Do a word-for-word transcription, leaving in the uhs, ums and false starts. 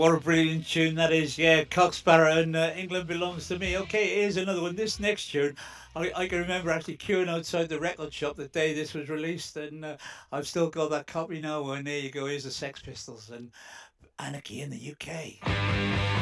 What a brilliant tune that is. Yeah, Cock Sparrow and uh, England Belongs to Me. Okay, here's another one. This next tune, I, I can remember actually queuing outside the record shop the day this was released, and uh, I've still got that copy now. And there you go, here's the Sex Pistols and Anarchy in the U K.